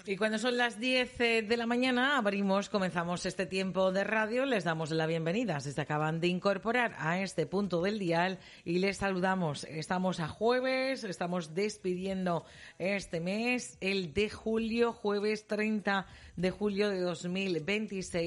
Y cuando son las 10 de la mañana, comenzamos este tiempo de radio, les damos la bienvenida. Si se acaban de incorporar a este punto del dial y les saludamos. Estamos a jueves, estamos despidiendo este mes, el de julio, jueves 30 de julio de 2026.